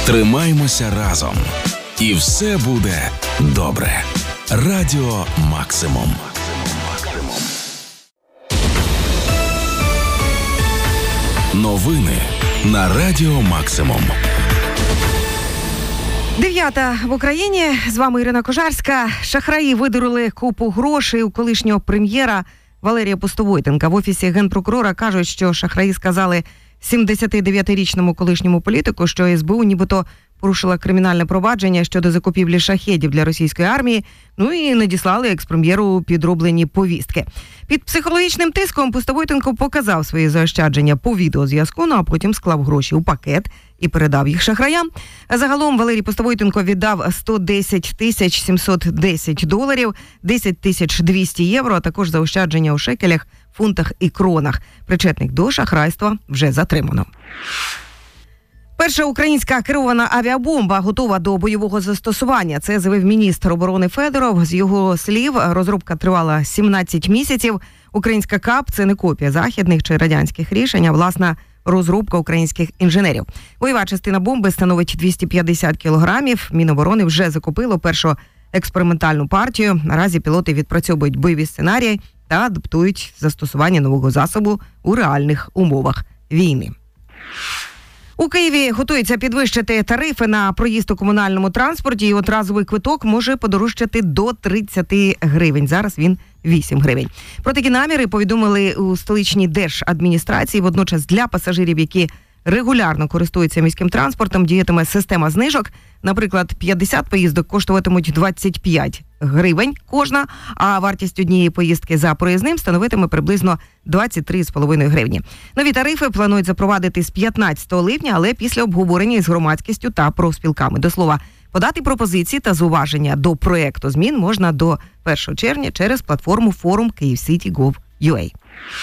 Тримаймося разом. І все буде добре. Радіо Максимум. Новини на Радіо Максимум. 9:00 в Україні. З вами Ірина Кожарська. Шахраї видурили купу грошей у колишнього прем'єра Валерія Пустовойтенка. В Офісі Генпрокурора кажуть, що шахраї сказали 79-річному колишньому політику, що СБУ нібито порушила кримінальне провадження щодо закупівлі шахедів для російської армії, і надіслали екс-прем'єру підроблені повістки. Під психологічним тиском Пустовойтенко показав свої заощадження по відеозв'язку, а потім склав гроші у пакет і передав їх шахраям. Загалом Валерій Пустовойтенко віддав 110 710 доларів, 10 200 євро, а також заощадження у шекелях, фунтах і кронах. Причетних до шахрайства вже затримано. Перша українська керована авіабомба готова до бойового застосування. Це заявив міністр оборони Федоров. З його слів, розробка тривала 17 місяців. Українська КАП – це не копія західних чи радянських рішень, а власна розробка українських інженерів. Бойова частина бомби становить 250 кілограмів. Міноборони вже закупило першу експериментальну партію. Наразі пілоти відпрацьовують бойові сценарії та адаптують застосування нового засобу у реальних умовах війни. У Києві готуються підвищити тарифи на проїзд у комунальному транспорті, і одразовий квиток може подорожчати до 30 гривень. Зараз він 8 гривень. Про такі наміри повідомили у столичній держадміністрації. Водночас для пасажирів, які регулярно користуються міським транспортом, діятиме система знижок. Наприклад, 50 поїздок коштуватимуть 25 гривень кожна, а вартість однієї поїздки за проїзним становитиме приблизно 23,5 гривні. Нові тарифи планують запровадити з 15 липня, але після обговорення з громадськістю та профспілками. До слова, подати пропозиції та зауваження до проекту змін можна до 1 червня через платформу форум KievCity.gov.ua.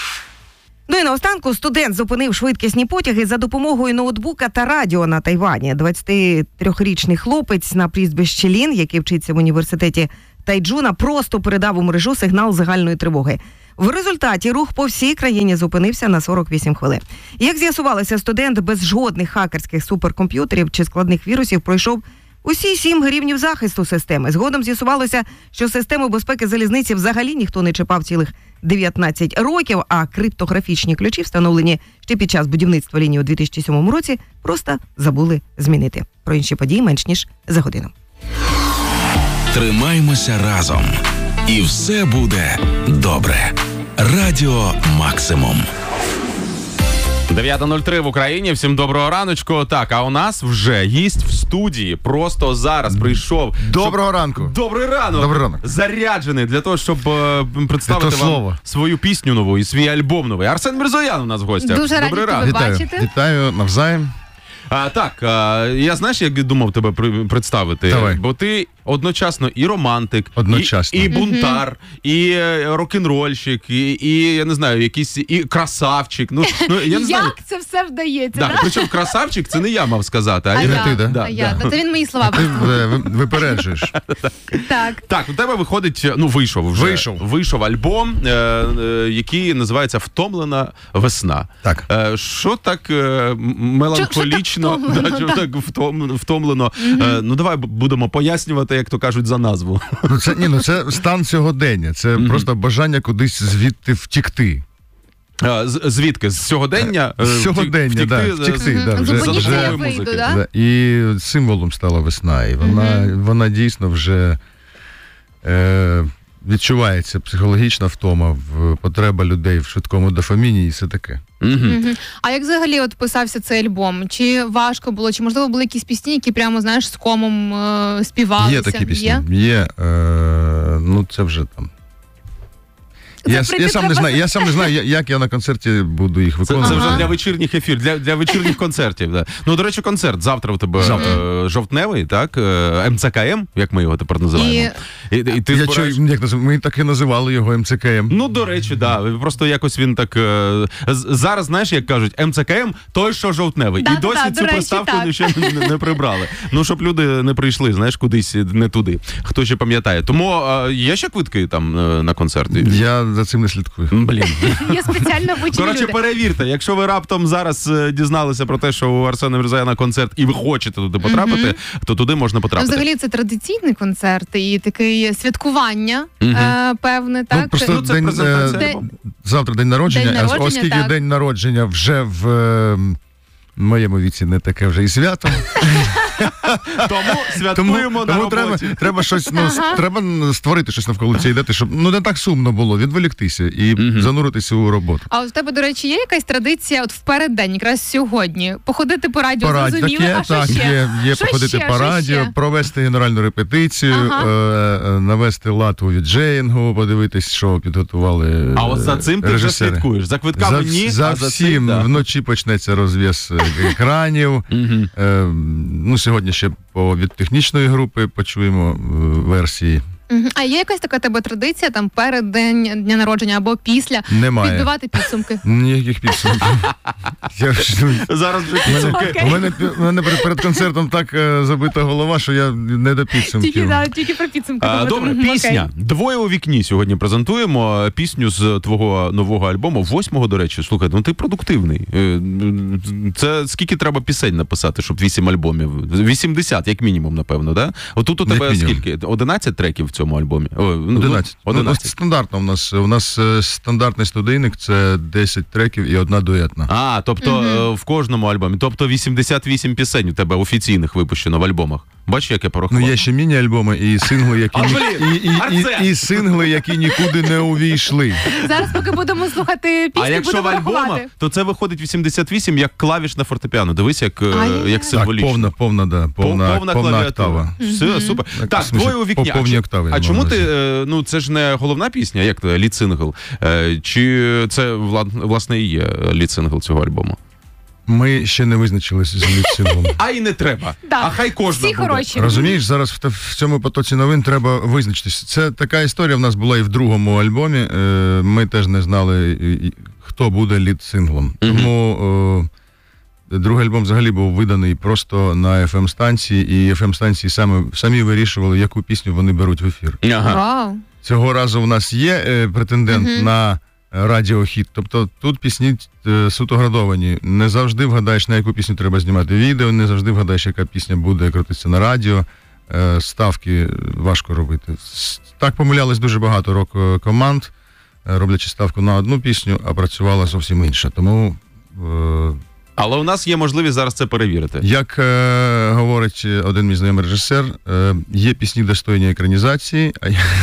І наостанку студент зупинив швидкісні потяги за допомогою ноутбука та радіо на Тайвані. 23-річний хлопець на прізвище Лін, який вчиться в університеті Тайджуна, просто передав у мережу сигнал загальної тривоги. В результаті рух по всій країні зупинився на 48 хвилин. Як з'ясувалося, студент без жодних хакерських суперкомп'ютерів чи складних вірусів пройшов усі 7 рівнів захисту системи. Згодом з'ясувалося, що систему безпеки залізниці взагалі ніхто не чіпав цілих 19 років, а криптографічні ключі, встановлені ще під час будівництва лінії у 2007 році, просто забули змінити. Про інші події менш ніж за годину. Тримаймося разом. І все буде добре. Радіо Максимум. 9:03 в Україні. Всім доброго раночку. Так, а у нас вже гість в студії. Просто зараз прийшов. Доброго ранку. Добрий ранок. Добрий ранок. Заряджений для того, щоб представити вам свою пісню нову і свій альбом новий. Арсен Мірзоян у нас в гостях. Дуже раді тебе бачити. Вітаю навзаєм. Я знаєш, як думав тебе представити? Давай. Бо ти одночасно і романтик, і бунтар, і рок-н-рольщик, і я не знаю, якийсь і красавчик. Я не знаю. Як це все вдається? Так, причому красавчик це не я мав сказати, а я. Ти, да? Да. Це він мої слова. Ти випереджуєш. Так, у тебе виходить, вийшов альбом, який називається «Втомлена весна». Так. Що так меланхолічно, втомлено? Давай будемо пояснювати, як то кажуть, за назву. Це стан сьогодення, це просто бажання кудись звідти втікти. Звідки? З сьогодення? З сьогодення, так, втікти. Зупиніться, я вийду, так? І символом стала весна, і вона дійсно вже відчувається психологічна втома, потреба людей в швидкому дофаміні і все таке. А як взагалі писався цей альбом? Чи важко було? Чи, можливо, були якісь пісні, які прямо, знаєш, з комом співалися? Є такі пісні. Є. Це вже там. Я сам не знаю, як я на концерті буду їх виконувати. Це вже для вечірніх ефірів, для вечірніх концертів. Да. До речі, концерт завтра у тебе жовтневий, так? МЦКМ, як ми його тепер називаємо. І ти збираєш... Ми так і називали його МЦКМ. Ну, до речі, да. Просто якось він так... Зараз, знаєш, як кажуть, МЦКМ той, що жовтневий. І досі цю приставку ще не прибрали. Ну, щоб люди не прийшли, знаєш, кудись не туди. Хто ще пам'ятає. Тому є ще квитки там на концерти? Я за цим не слідкую. Блін. Є спеціально обучені Коротше, люди. перевірте, якщо ви раптом зараз дізналися про те, що у Арсена Мірзояна концерт і ви хочете туди потрапити, то туди можна потрапити. Взагалі це традиційний концерт і таке святкування певне, так? Просто це презентація. Завтра день народження, оскільки так. день народження вже в моєму віці не таке вже і свято. Тому святкуємо на роботі. Треба щось, треба створити щось навколо цієї дати, щоб не так сумно було, відволіктися і зануритися у роботу. А у тебе, до речі, є якась традиція от в переддень, якраз сьогодні? Походити по радіо, зрозуміли, а що ще? Є походити по радіо, провести генеральну репетицію, навести лад у віджеїнгу, подивитись, що підготували режисери. А от за цим ти вже слідкуєш? За квитками ні, за всім. Вночі почнеться розв'яз екранів. Сьогодні ще від технічної групи почуємо версії. А є якась така тебе традиція, там, перед дня народження або після? Немає. Підбивати підсумки? Ніяких підсумків. Зараз вже підсумки. У мене перед концертом так забита голова, що я не до підсумків. Тільки про підсумки. Добре, пісня. «Двоє у вікні» сьогодні презентуємо. Пісню з твого нового альбому, 8-го, до речі. Слухай, ну ти продуктивний. Це скільки треба пісень написати, щоб 8 альбомів? 80, як мінімум, напевно, да? Отут у тебе скільки? 11 треків в цьому альбомі? 11. Стандартно у нас стандартний студійник, це 10 треків і одна дуетна. Тобто в кожному альбомі. Тобто 88 пісень у тебе офіційних випущено в альбомах. Бачиш, як я порахував? Є ще міні-альбоми і сингли, які нікуди не увійшли. Зараз, поки будемо слухати пісню, а якщо в альбомах, то це виходить 88 як клавіш на фортепіано. Дивись, як символічно. Так, повна октава. Все, супер. Так, «Двоє у вікні». А чому ти, це ж не головна пісня, як це, лід-сингл? Чи це, власне, і є лід-сингл цього альбому? Ми ще не визначилися з лід-синглом. А й не треба. А хай кожна буде. Хороші. Розумієш, зараз в цьому потоці новин треба визначитися. Це така історія в нас була і в другому альбомі. Ми теж не знали, хто буде лід-синглом. Тому другий альбом взагалі був виданий просто на FM-станції, і FM-станції самі вирішували, яку пісню вони беруть в ефір. Вау. Цього разу в нас є претендент на радіохіт. Тобто тут пісні суто градовані. Не завжди вгадаєш, на яку пісню треба знімати відео, не завжди вгадаєш, яка пісня буде крутитися на радіо. Ставки важко робити. Так помилялись дуже багато рок-команд, роблячи ставку на одну пісню, а працювала зовсім інша. Тому... Але у нас є можливість зараз це перевірити. Як говорить один мій знайомий режисер, є пісні достойні екранізації,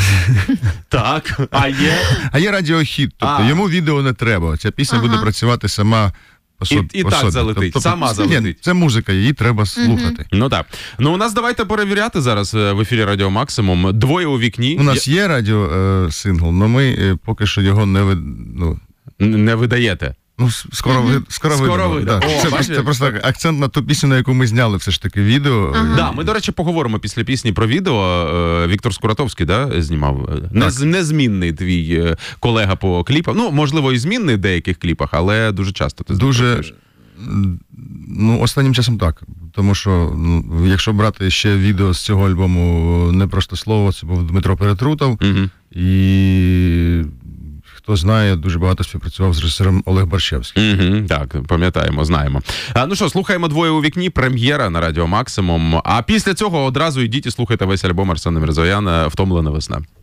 а є радіохіт. Тобто йому відео не треба. Ця пісня буде працювати сама по собі. І так залетить, сама залетить. Це музика, її треба слухати. Ну так. Ну у нас давайте перевіряти зараз в ефірі Радіо Максимум. «Двоє у вікні». У нас є радіосингл, але ми поки що його не видаєте. Скоро видно. Це просто акцент на ту пісню, на яку ми зняли все ж таки відео. Ми, до речі, поговоримо після пісні про відео. Віктор Скуратовський, знімав. Незмінний твій колега по кліпам. Можливо, і змінний в деяких кліпах, але дуже часто ти запрошуєш. Останнім часом так. Тому що, якщо брати ще відео з цього альбому «Не просто слово», це був Дмитро Перетрутов. І... Хто знає, дуже багато співпрацював з режисером Олег Борщевський. Так, пам'ятаємо, знаємо. Слухаємо «Двоє у вікні», прем'єра на Радіо Максимум. А після цього одразу йдіть і слухайте весь альбом Арсена Мірзояна «Втомлена весна».